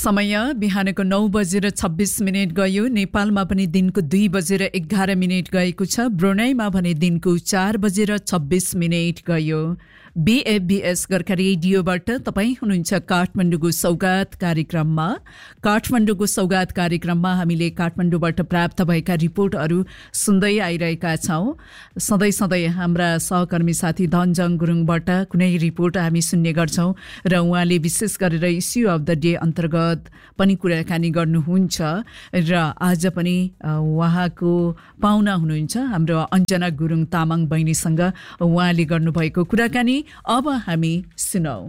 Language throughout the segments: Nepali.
समय बिहानको 9:26 गयो। नेपालमा पनि दिनको 2:11 गएको छ। ब्रुनाईमा भने दिनको 4:26 गयो। BFBS गोर्खा रेडियोबाट तपाईँ हुनुहुन्छ काठमाडौँको सौगात कार्यक्रममा। काठमाडौँको सौगात कार्यक्रममा हामीले काठमाडौँबाट प्राप्त भएका रिपोर्टहरू सुन्दै आइरहेका छौँ। सधैँ हाम्रा सहकर्मी साथी धनजङ गुरुङबाट कुनै रिपोर्ट हामी सुन्ने गर्छौँ र उहाँले विशेष गरेर इस्यु अफ द डे अन्तर्गत पनि कुराकानी गर्नुहुन्छ र आज पनि उहाँको पाहुना हुनुहुन्छ हाम्रो अञ्जना गुरुङ तामाङ बहिनीसँग उहाँले गर्नुभएको कुराकानी अब हामी सुनौ।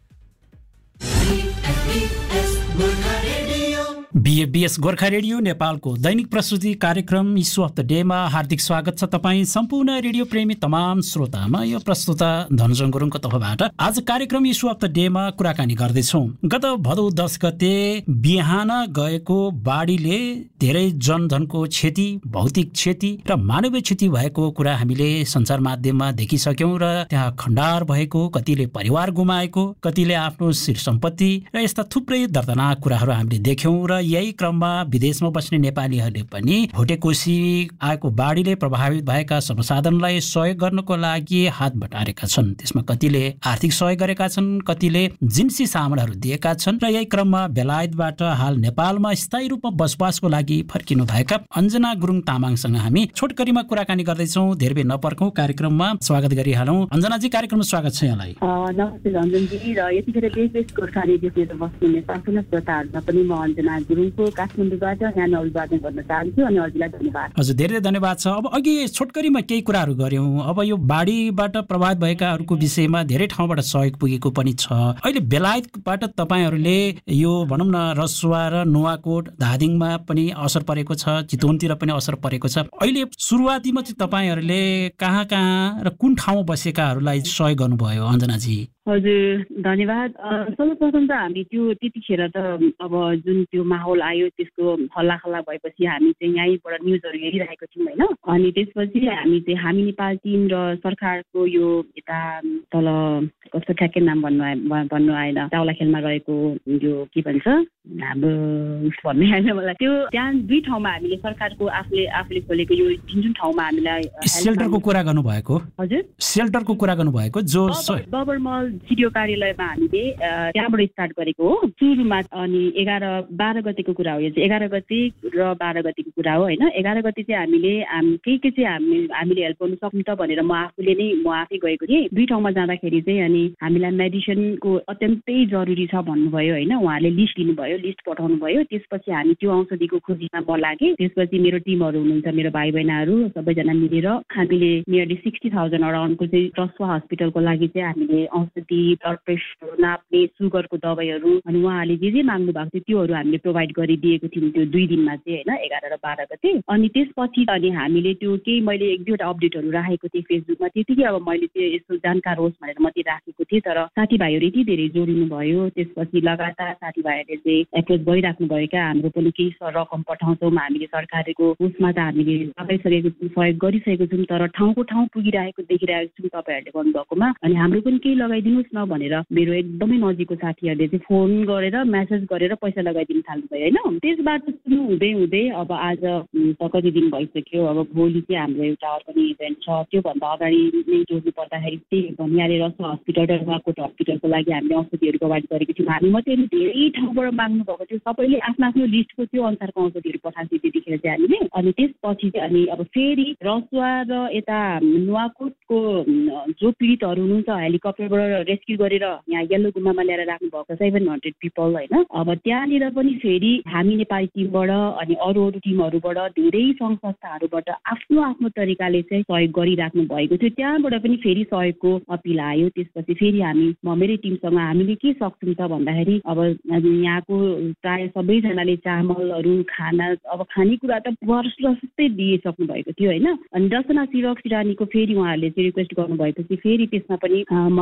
BFBS गोर्खा रेडियो नेपालको दैनिक प्रस्तुति कार्यक्रम इस्यु अफ द डेमा हार्दिक स्वागत छ तपाईँ सम्पूर्ण रेडियो प्रेमी तमाम श्रोतामा। यो प्रस्तुता धनजङ गुरुङको तर्फबाट आज कार्यक्रम इस्यु अफ द डेमा कुराकानी गर्दैछौँ। गत भदौ 10 गते बिहान गएको बाढीले धेरै जनधनको क्षति, भौतिक क्षति र मानवीय क्षति भएको कुरा हामीले सञ्चार माध्यममा देखिसक्यौँ र त्यहाँ खण्डार भएको, कतिले परिवार गुमाएको, कतिले आफ्नो शिर सम्पत्ति र यस्ता थुप्रै दर्दनाक कुराहरू हामीले देख्यौँ र यही क्रममा विदेशमा बस्ने नेपालीहरूले पनि भोटेकोशी आएको बाढीले प्रभावित भएका सर्वसाधारणलाई सहयोग गर्नको लागि हात बटारेका छन्। त्यसमा कतिले आर्थिक सहयोग गरेका छन्, कतिले जिन्सी सामानहरू दिएका छन् र यही क्रममा बेलायतबाट हाल नेपालमा स्थायी रूपमा बसोबासको लागि फर्किनु भएका अञ्जना गुरुङ तामाङसँग हामी छोटकरीमा कुराकानी गर्दैछौँ। धेरै बेर नपर्खौँ, कार्यक्रममा स्वागत गरिहालौँ। अञ्जनाजी, कार्यक्रममा स्वागत छ यहाँलाई। नमस्ते रञ्जनजी, र यतिखेर देश गोर्खा रेडियोतिर बस्ने सम्पूर्ण श्रोताहरूमा पनि म अञ्जना गुरुङको काठमाडौँबाट यहाँ अभिवादन गर्न चाहन्छु अनि हजुरलाई धन्यवाद। हजुर, धेरै धन्यवाद छ। अब अघि छोटकरीमा केही कुराहरू गऱ्यौँ। अब यो बाढीबाट प्रभावित भएकाहरूको विषयमा धेरै ठाउँबाट सहयोग पुगेको पनि छ। अहिले बेलायतबाट तपाईँहरूले यो भनौँ न रसुवा र नुवाकोट धादिङमा पनि असर परेको छ, चितवनतिर पनि असर परेको छ। अहिले सुरुवातीमा चाहिँ तपाईँहरूले कहाँ र कुन ठाउँमा बसेकाहरूलाई सहयोग गर्नुभयो अञ्जनाजी? हजुर, धन्यवाद। सर्वप्रथम त हामी त्यतिखेर त अब जुन त्यो माहौल आयो त्यसको हल्लाखल्ला भएपछि हामी चाहिँ यहीँबाट न्युजहरू हेरिरहेको थियौँ होइन। अनि त्यसपछि हामी नेपाल टिम र सरकारको यो यता तल कस्तो ठ्याक्कै नाम भन्नु आएन, टाउलाखेलमा रहेको यो के भन्छ हाम्रो भन्ने आएन मलाई, त्यो त्यहाँ 2 ठाउँमा हामीले सरकारको आफूले खोलेको यो जुन ठाउँमा हामीलाई सेल्टरको कुरा गर्नुभएको। हजुर, सेल्टरको कुरा गर्नुभएको जो बबरमल सिडिओ कार्यालयमा हामीले त्यहाँबाट स्टार्ट गरेको हो सुरुमा। अनि 11-12 गतेको कुरा हो यो चाहिँ, 11 गते र 12 गतेको कुरा हो होइन। 11 गते चाहिँ हामीले के चाहिँ हामीले हेल्प गर्नु सक्नु त भनेर म आफै गएको थिएँ 2 ठाउँमा जाँदाखेरि चाहिँ। अनि हामीलाई मेडिसिनको अत्यन्तै जरुरी छ भन्नुभयो होइन। उहाँले लिस्ट दिनुभयो, लिस्ट पठाउनु भयो। त्यसपछि हामी त्यो औषधिको खोजीमा म लागेँ। त्यसपछि मेरो टिमहरू हुनुहुन्छ, मेरो भाइ बहिनीहरू सबैजना मिलेर हामीले नियरली 60,000 अराउन्डको चाहिँ रसुवा हस्पिटलको लागि चाहिँ हामीले औषधि, ब्लड प्रेसर नाप्ने, सुगरको दबाईहरू अनि उहाँले जे माग्नु भएको थियो त्योहरू हामीले प्रोभाइड गरिदिएको थियौँ त्यो 2 दिनमा चाहिँ होइन, 11 र 12 गते। अनि त्यसपछि अनि हामीले त्यो केही मैले 1-2वटा अपडेटहरू राखेको थिएँ फेसबुकमा। त्यतिकै अब मैले त्यो यस्तो जानकार होस् भनेर म त्यो राखेको थिएँ। तर साथीभाइहरू यति धेरै जोडिनु भयो। त्यसपछि लगातार साथीभाइहरूले चाहिँ एप्रोच गरिराख्नु भएका हाम्रो पनि केही रकम पठाउँछौँ हामीले सरकारको उसमा त हामीले लगाइसकेको छौँ, सहयोग गरिसकेको छौँ। तर ठाउँको ठाउँ पुगिरहेको देखिरहेको छौँ तपाईँहरूले गर्नुभएकोमा। अनि हाम्रो पनि केही लगाइदिनुहोस् न भनेर मेरो एकदमै नजिकको साथीहरूले चाहिँ फोन गरेर मेसेज गरेर पैसा लगाइदिनु थाल्नुभयो होइन। त्यसबाट सुरु हुँदै अब आज त कति दिन भइसक्यो। अब भोलि चाहिँ हाम्रो एउटा अर्को इभेन्ट छ। त्योभन्दा अगाडि नै जोड्नु पर्दाखेरि त्यही भनिहालेँ रसुवा हस्पिटल र नुवाकोट हस्पिटलको लागि हामीले औषधिहरू प्रोभाइड गरेको थियौँ। हामी मात्रै धेरै ठाउँबाट माग्नु भएको थियो, सबैले आफ्नो लिस्टको त्यो अनुसारको औषधिहरू पठाएको थियो त्यतिखेर चाहिँ हामीले। अनि त्यसपछि चाहिँ अनि अब फेरि रसुवा र यता नुवाकोटको जो पीडितहरू हुनुहुन्छ हेलिकप्टरबाट रेस्क्यु गरेर यहाँ येल्लो गुम्बामा ल्याएर राख्नु भएको 700 पिपल होइन। अब त्यहाँनिर पनि फेरि हामी नेपाली टिमबाट अनि अरू टिमहरूबाट धेरै सङ्घ संस्थाहरूबाट आफ्नो तरिकाले चाहिँ सहयोग गरिराख्नु भएको थियो। त्यहाँबाट पनि फेरि सहयोगको अपिल आयो। त्यसपछि फेरि म मेरै टिमसँग हामीले के सक्छौँ त भन्दाखेरि अब यहाँको प्राय सबैजनाले चामलहरू खाना अब खानेकुरा त प्रशस्तै दिइसक्नु भएको थियो होइन। अनि दर्शना सिरक सिरानीको फेरि उहाँहरूले चाहिँ रिक्वेस्ट गर्नुभएपछि फेरि त्यसमा पनि म आफ्नो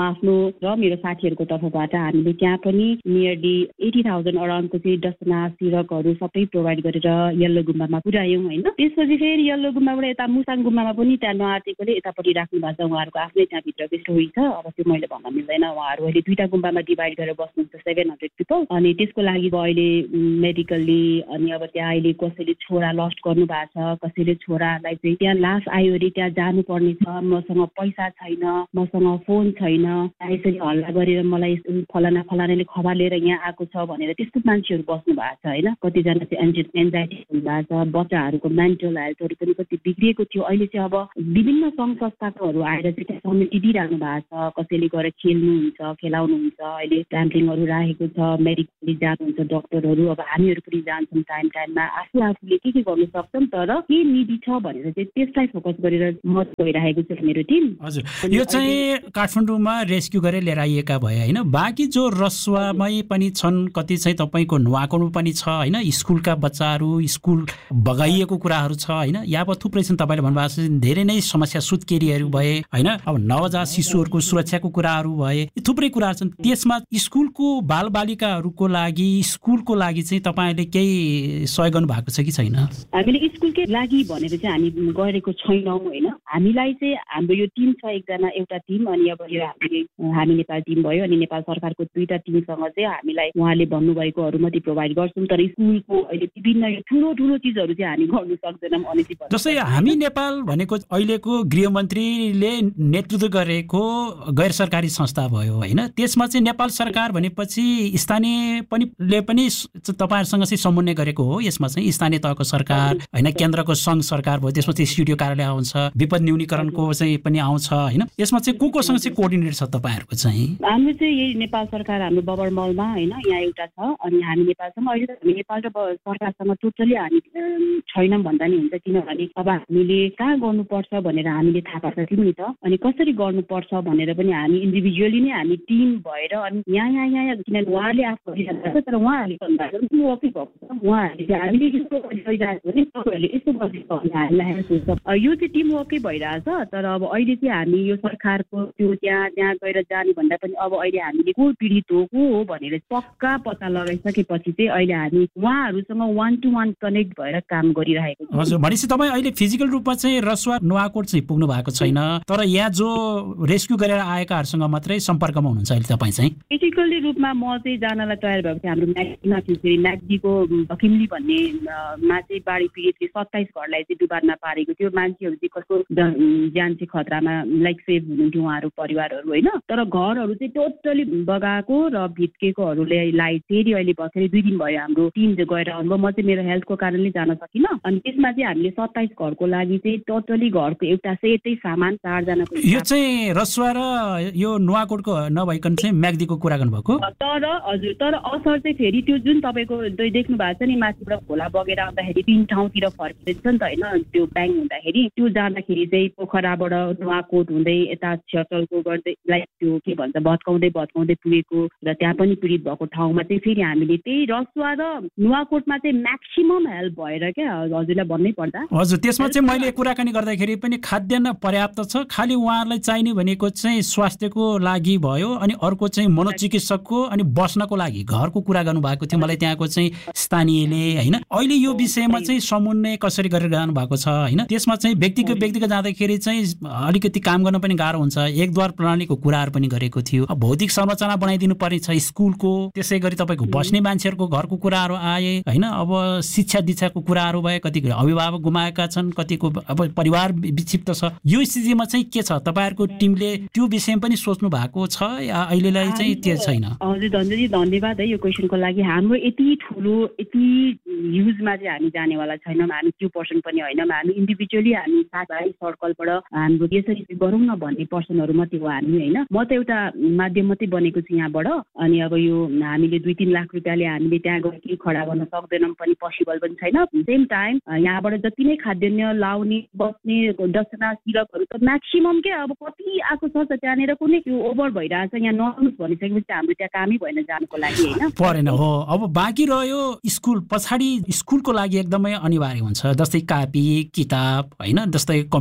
र मेरो साथीहरूको तर्फबाट हामीले त्यहाँ पनि नियरली 80,000 अराउन्डको चाहिँ डसना सिरकहरू सबै प्रोभाइड गरेर यल्लो गुम्बामा पुर्यायौँ होइन। त्यसपछि फेरि यल्लो गुम्बाबाट यता मुसाङ गुम्बामा पनि त्यहाँ नआर्टेकोले यतापट्टि राख्नु भएको छ उहाँहरूको आफ्नै त्यहाँभित्रको स्टोरी छ। अब त्यो मैले भन्न मिल्दैन। उहाँहरू अहिले 2टा गुम्बामा डिभाइड गरेर बस्नुहुन्छ 700 पिपल। अनि त्यसको लागि अहिले मेडिकल्ली अनि अब त्यहाँ अहिले कसैले छोरा लस्ट गर्नु भएको छ, कसैले छोरालाई चाहिँ त्यहाँ लास आयो अरे त्यहाँ जानुपर्ने छ, मसँग पैसा छैन, मसँग फोन छैन, यसरी हल्ला गरेर मलाई फलाना फलानाले खबर लिएर यहाँ आएको छ भनेर त्यस्तो मान्छेहरू बस्नु भएको छ होइन। कतिजना चाहिँ एन्जाइटी हुनुभएको छ, बच्चाहरूको मेन्टल हेल्थहरू पनि कति बिग्रिएको थियो। अहिले चाहिँ अब विभिन्न सङ्घ संस्थाकोहरू आएर चाहिँ त्यहाँ समिति दिइरहनु भएको छ। कसैले गएर खेल्नुहुन्छ, खेलाउनुहुन्छ, अहिले क्याम्पिङहरू राखेको छ, मेडिकली जानुहुन्छ डक्टरहरू। अब हामीहरू पनि जान्छौँ टाइममा, आफूले के गर्नु सक्छौँ, तर के निडी छ भनेर चाहिँ त्यसलाई फोकस गरेर मत गइरहेको छ मेरो टिम। हजुर, यो चाहिँ काठमाडौँमा रेस्क्यु गरेर लिएर आइएका भए होइन। बाँकी जो रसुवामै पनि छन्, कति चाहिँ तपाईँको नुवाकोटमा पनि छ होइन। स्कुलका बच्चाहरू स्कुल बगाइएको कुराहरू छ होइन। यहाँ अब थुप्रै छन्, तपाईँले भन्नुभएको छ धेरै नै समस्या सुत्केरीहरू भए होइन। अब नवजात शिशुहरूको सुरक्षाको कुराहरू भए, थुप्रै कुराहरू छन्। त्यसमा स्कुलको बालबालिकाहरूको लागि स्कुलको लागि चाहिँ तपाईँले केही सहयोग गर्नु भएको छ कि छैन? हामीले स्कुलकै लागि भनेर चाहिँ हामी गरेको छैनौँ होइन। हामीलाई चाहिँ हाम्रो यो टिम छ एउटा टिम, अनि अब यो हामी नेपाल टिम भयो, अनि नेपाल सरकारको 2टा टिमसँग चाहिँ हामीलाई उहाँले भन्नुभएकोहरू मात्रै प्रोभाइड गर्छौँ। तर स्कुलको अहिले विभिन्न ठुलो चिजहरू चाहिँ हामी गर्नु सक्दैनौँ। अनि जस्तै हामी नेपाल भनेको अहिलेको गृहमन्त्रीले नेतृत्व गरेको गैर सरकारी संस्था भयो होइन। त्यसमा चाहिँ नेपाल सरकार भनेपछि स्थानीय पनि तपाईँहरूसँग चाहिँ समन्वय गरेको हो। यसमा चाहिँ स्थानीय तहको सरकार होइन, केन्द्रको सङ्घ सरकार भयो, त्यसमा चाहिँ स्टुडियो कार्यालय आउँछ, विपद न्यूनीकरणको चाहिँ पनि आउँछ होइन। यसमा चाहिँ कोसँग चाहिँ कोअर्डिनेट छ तपाईँहरूको चाहिँ? हाम्रो चाहिँ यही नेपाल सरकार हाम्रो बबरमलमा होइन, यहाँ एउटा छ। अनि हामी नेपालसँग अहिले त हामी नेपाल र सरकारसँग टोटली हामी छैनौँ भन्दा नि हुन्छ। किनभने अब हामीले कहाँ गर्नुपर्छ भनेर हामीले थाहा पाएको थियौँ नि त। अनि कसरी गर्नुपर्छ भनेर पनि हामी इन्डिभिजुअली नै हामी टिम भएर अनि यहाँ किनभने उहाँहरूले आफू गरिरहेको छ, तर उहाँहरूले टिम वर्कै भएको छ। उहाँहरूले चाहिँ हामीले यस्तो गरिरहेको भने तपाईँहरूले यस्तो गरिदिएको भने हामीलाई हेल्प हुन्छ। यो चाहिँ टिम वर्कै भइरहेछ। तर अब अहिले चाहिँ हामी यो सरकारको त्यो त्यहाँ गएर जाने भन्दा पनि अब अहिले हामीले को पीडित हो भनेर पक्का पत्ता लगाइसकेपछि चाहिँ अहिले हामी उहाँहरूसँग 1-to-1 कनेक्ट भएर काम गरिरहेको छौँ। हजुर, भनेपछि तपाईँ अहिले फिजिकल रूपमा चाहिँ रसुवा नुवाकोट चाहिँ पुग्नु भएको छैन, तर यहाँ जो रेस्क्यु गरेर आएकाहरूसँग मात्रै सम्पर्कमा हुनुहुन्छ अहिले तपाईँ चाहिँ? फिजिकली रूपमा म चाहिँ जानलाई तयार भएको थिएँ। हाम्रो म्याग्दीको भकिमली भन्ने मा चाहिँ बाढी पीडितले 27 घरलाई चाहिँ डुबानमा पारेको थियो। मान्छेहरू चाहिँ कसको ज्यान चाहिँ खतरामा लाइक सेभ हुनुहुन्थ्यो उहाँहरू परिवारहरू होइन। तर घरहरू चाहिँ टोटली बगाएको र भित्केकोहरूलाई फेरि अहिले भर्खरै 2 दिन भयो हाम्रो टिम चाहिँ गएर आउनुभयो। म चाहिँ मेरो हेल्थको कारणले जान सकिनँ। अनि त्यसमा चाहिँ हामीले 27 घरको लागि चाहिँ टोटली घरको एउटा सेटै सामान 4 जनाको। यो चाहिँ रसुवा र यो नुवाकोटको नभइकन चाहिँ म्याग्दीको कुरा गर्नुभएको? तर हजुर, तर असर चाहिँ फेरि त्यो जुन तपाईँको देख्नु भएको छ नि, माथिबाट खोला बगेर आउँदाखेरि 3 ठाउँतिर फर्किन्छ नि त होइन। त्यो ब्याङ हुँदाखेरि त्यो जाँदाखेरि चाहिँ पोखराबाट नुवाकोट हुँदै यता छेटलको गर्दै लाइक त्यो के भन्छ भत्काउँदै पुगेको र त्यहाँ पनि पीडित भएको ठाउँमा चाहिँ फेरि हामीले त्यही रसुवा र नुवाकोटमा चाहिँ म्याक्सिमम हेल्प भएर क्या हजुरलाई भन्नै पर्दा। हजुर, त्यसमा चाहिँ मैले कुराकानी गर्दाखेरि पनि खाद्यान्न पर्याप्त छ, खालि उहाँहरूलाई चाहिने भनेको चाहिँ स्वास्थ्यको लागि भयो, अनि अर्को चाहिँ मनोचिकित्सकको अनि बस्नको लागि घरको कुरा गर्नुभएको थियो मलाई त्यहाँको चाहिँ स्थानीयले होइन। अहिले यो विषयमा चाहिँ समन्वय कसरी गरेर जानु भएको छ होइन। त्यसमा चाहिँ व्यक्तिगत जाँदाखेरि चाहिँ अलिकति काम गर्न पनि गाह्रो हुन्छ। एकद्वार प्रणालीको कुराहरू पनि गरेको थियो। भौतिक संरचना बनाइदिनु पर्ने छ स्कुलको, त्यसै गरी तपाईँको बस्ने मान्छेहरूको घरको कुराहरू आए होइन। अब शिक्षा दीक्षाको कुराहरू भए, कतिको अभिभावक गुमाएका छन्, कतिको अब परिवार विक्षिप्त छ। यो स्थितिमा चाहिँ के छ, तपाईँहरूको टिमले त्यो विषयमा पनि सोच्नु भएको छ या अहिलेलाई चाहिँ त्यो छैन? हजुर धन्यजी, धन्यवाद है यो क्वेसनको लागि। हाम्रो यति ठुलो यति युजमा चाहिँ हामी जानेवाला छैनौँ। हामी त्यो पर्सन पनि होइनौँ। हामी इन्डिभिजुअली हामी साथीभाइ सर्कलबाट हाम्रो यसरी गरौँ न भन्ने पर्सनहरू मात्रै हो हामी होइन। म त एउटा माध्यम मात्रै बनेको छु यहाँबाट। अनि अब यो हामीले 2-3 लाख रुपियाँले हामीले त्यहाँ गएर केही खडा गर्न सक्दैनौँ पनि, पोसिबल पनि छैन। सेम टाइम यहाँबाट जति नै खाद्यान्न लाउने बस्ने डसना सिरकहरू त म्याक्सिमम के अब कति आएको छ त त्यहाँनिर कुनै त्यो ओभर भइरहेछ। यहाँ नआउनुहोस् भनिसकेपछि हाम्रो त्यहाँ कामै भएन जानुको लागि होइन, परेन हो। अब बाँकी रह्यो स्कुल, पछाडि स्कुलको लागि एकदमै अनिवार्य हुन्छ, जस्तै कापी किताब होइन, जस्तै कम्प्युटर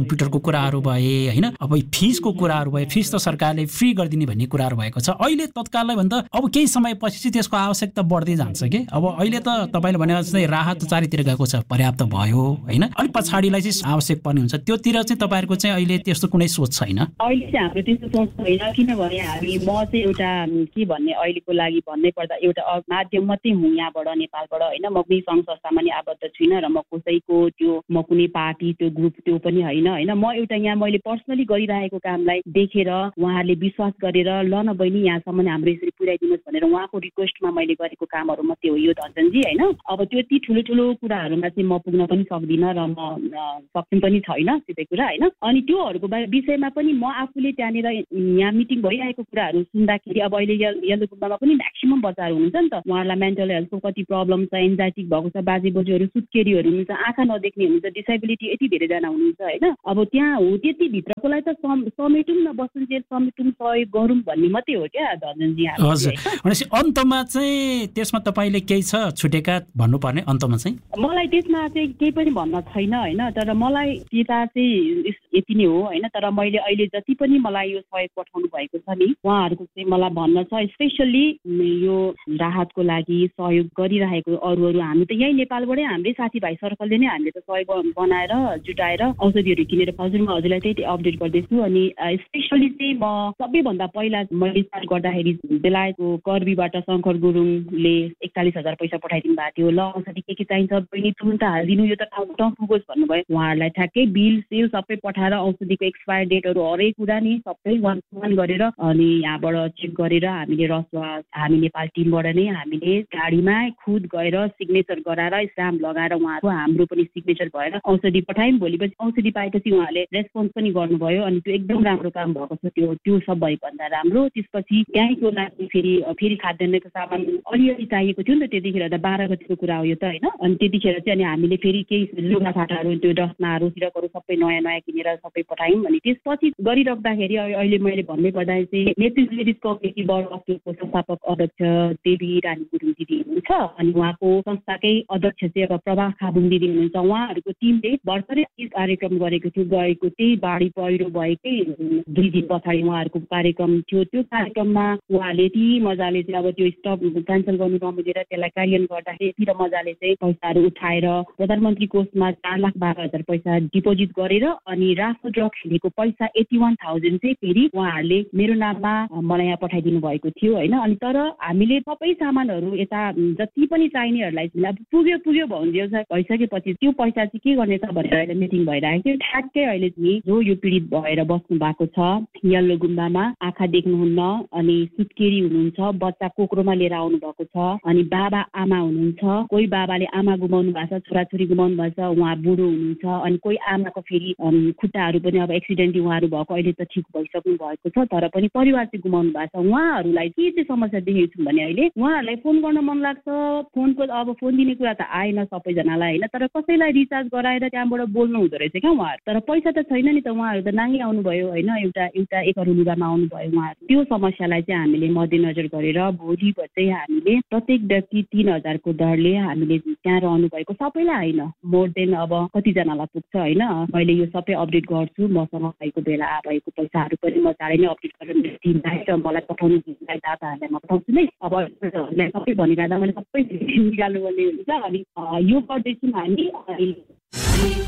कम्प्युटरको कुराहरू भए होइन, अब फिसको कुराहरू भए, फिस त सरकारले फ्री गरिदिने भन्ने कुराहरू भएको छ। अहिले तत्काललाई भन्दा अब केही समयपछि चाहिँ त्यसको आवश्यकता बढ्दै जान्छ कि अब अहिले त तपाईँले भने जस्तै राहत चारैतिर गएको छ, पर्याप्त भयो होइन, अलिक पछाडिलाई चाहिँ आवश्यक पर्ने हुन्छ, त्योतिर चाहिँ तपाईँहरूको चाहिँ अहिले त्यस्तो कुनै सोच छैन? अहिले चाहिँ हाम्रो त्यस्तो सोच छैन, किनभने म चाहिँ एउटा के भन्ने अहिलेको लागि भन्नै पर्दा एउटा माध्यम मात्रै हुँ यहाँबाट नेपालबाट होइन। म कुनै सङ्घ संस्थामा नि आबद्ध छुइनँ र म कसैको त्यो म कुनै पार्टी त्यो ग्रुप त्यो पनि होइन। म एउटा यहाँ मैले पर्सनली गरिरहेको कामलाई देखेर उहाँहरूले विश्वास गरेर ल न बहिनी यहाँसम्म हाम्रो यसरी पुर्याइदिनुहोस् भनेर उहाँको रिक्वेस्टमा मैले गरेको कामहरू मात्रै हो यो धनजनजी होइन। अब त्यो ती ठुलो ठुलो कुराहरूमा चाहिँ म पुग्न पनि सक्दिनँ र म सक्ने पनि छैन त्यो कुरा होइन। अनि त्योहरूको विषयमा पनि म आफूले त्यहाँनिर यहाँ मिटिङ भइरहेको कुराहरू सुन्दाखेरि अब अहिले यल्लो गुम्बामा पनि म्याक्सिमम बच्चाहरू हुनुहुन्छ नि त, उहाँहरूलाई मेन्टल हेल्थको कति प्रब्लम छ, एन्जाइटी भएको छ, बाजे बोजूहरू सुत्केरीहरू हुनुहुन्छ, आँखा नदेख्ने हुनुहुन्छ, डिसेबिलिटी यति धेरैजना हुनुहुन्छ होइन। अब त्यहाँ हो त्यति भित्रकोलाई त समेटौँ न, बसुन्जेल समेटौँ, सहयोग गरौँ भन्ने मात्रै हो क्या धनजनजी। हजुर, भनेपछि अन्तमा चाहिँ त्यसमा तपाईँले केही छ छुटेका भन्नुपर्ने अन्तमा चाहिँ? मलाई त्यसमा चाहिँ केही पनि भन्न छैन होइन, तर मलाई त्यता चाहिँ यति नै हो होइन। तर मैले अहिले जति पनि मलाई यो सहयोग पठाउनु भएको छ नि उहाँहरूको चाहिँ मलाई भन्न छ, स्पेसल्ली यो राहतको लागि सहयोग गरिरहेको अरू हामी त यहीँ नेपालबाटै हाम्रै साथीभाइ सर्कलले नै हामीले त सहयोग बनाएर जुटाएर औषधिहरू किनेर हजुर म हजुरलाई त्यही अपडेट गर्दैछु। अनि स्पेसल्ली चाहिँ म सबैभन्दा पहिला मैले स्टार्ट गर्दाखेरि बेलायतको कर्बीबाट शङ्कर गुरुङले 41,000 पैसा पठाइदिनु भएको थियो। ल औषधि के चाहिन्छ बहिनी तुरुन्त हालिदिनु, यो त ठाउँ पुगोस् भन्नुभयो। उहाँहरूलाई ठ्याक्कै बिल सेल सबै पठाएर औषधिको एक्सपायर डेटहरू हरेक कुरा नि सबै वान गरेर अनि यहाँबाट चेक गरेर हामीले रसवा हामी नेपाल टिमबाट नै हामीले गाडीमा खुद गएर सिग्नेचर गराएर स्ट्याम्प लगाएर उहाँको हाम्रो पनि सिग्नेचर भएर औषधि पठायौँ। भोलिपछि औषधि पाएपछि उहाँले रेस्पोन्स पनि गर्नुभयो अनि त्यो एकदम राम्रो काम भएको छ। त्यो सबैभन्दा राम्रो। त्यसपछि त्यहीँको लागि फेरि खाद्यान्नको सामान अलिअलि चाहिएको थियो नि त, त्यतिखेर त 12 गतिको कुरा हो यो त होइन। अनि त्यतिखेर चाहिँ अनि हामीले फेरि केही लुगाफाटाहरू त्यो डस्नाहरू सिरकहरू सबै नयाँ नयाँ किनेर सबै पठायौँ। अनि त्यसपछि गरिराख्दाखेरि अहिले मैले भन्दै पर्दा चाहिँ नेतृत्व लेडिज कम्युनिटीबाट अफ्टरको संस्थापक अध्यक्ष देवी रानी गुरुङ दिदी हुनुहुन्छ अनि उहाँको संस्थाकै अध्यक्ष चाहिँ अब प्रभा खाबुङ दिदी हुनुहुन्छ। उहाँहरूको टिमले भर्खरै कार्यक्रम गरेको थियो, गएको त्यही बाढी पहिरो भएकै 2 दिन पछाडि उहाँहरूको कार्यक्रम थियो। त्यो कार्यक्रममा उहाँले यति मजाले चाहिँ अब त्यो स्टप क्यान्सल गर्नु नमिलेर त्यसलाई कार्यान्वयन गर्दाखेरि यति मजाले चाहिँ पैसाहरू उठाएर प्रधानमन्त्री कोषमा 4,12,000 पैसा डिपोजिट गरेर अनि राफो ड्र खेलेको पैसा 81,000 चाहिँ फेरि उहाँहरूले मेरो नाममा मलाई यहाँ पठाइदिनु भएको थियो होइन। अनि तर हामीले सबै सामानहरू यता जति पनि चाहिनेहरूलाई पुग्यो भइसकेपछि त्यो पैसा चाहिँ के गर्ने त भनेर अहिले मिटिङ भइरहेको थियो। ठ्याक्कै अहिले चाहिँ जो यो पीडित भएर बस्नु भएको छ यल्लो गुम्बामा, आँखा देख्नुहुन्न अनि सुत्केरी हुनुहुन्छ, बच्चा कोक्रोमा लिएर आउनु भएको छ अनि बाबा आमा हुनुहुन्छ, कोही बाबाले आमा गुमाउनु भएको छ, छोराछोरी गुमाउनु भएको छ, उहाँ बुढो हुनुहुन्छ अनि कोही आमाको फेरि खुट्टाहरू पनि अब एक्सिडेन्टली उहाँहरू भएको अहिले त ठिक भइसक्नु भएको छ तर पनि परिवार चाहिँ गुमाउनु भएको छ। उहाँहरूलाई के चाहिँ समस्या देखेको छु भने अहिले उहाँहरूलाई फोन गर्न मन लाग्छ, फोनको अब फोन दिने कुरा त आएन सबैजनालाई होइन, तर कसैलाई रिचार्ज गराएर त्यहाँबाट बोल्नु हुँदो रहेछ क्या उहाँहरू। तर पैसा त छैन नि त, उहाँहरू त नाङ्गै आउनुभयो होइन, एउटा 1 करोड रुपियाँमा आउनुभयो उहाँहरू। त्यो समस्यालाई चाहिँ हामीले मध्यनजर गरेर भोलि चाहिँ हामीले प्रत्येक व्यक्ति 3,000 को दरले हामीले त्यहाँ रहनु भएको सबैलाई होइन, मोर देन अब कतिजनालाई पुग्छ होइन। मैले यो सबै अपडेट गर्छु, मसँग भएको बेला भएको पैसाहरू पनि म चाँडै नै अपडेट गरेर टिमलाई र मलाई पठाउनु दाताहरूलाई म पठाउँछु नै। अब सबै भनिरहँदा मैले सबै निकाल्नु पर्ने हुन्छ अनि यो गर्दैछौँ हामी।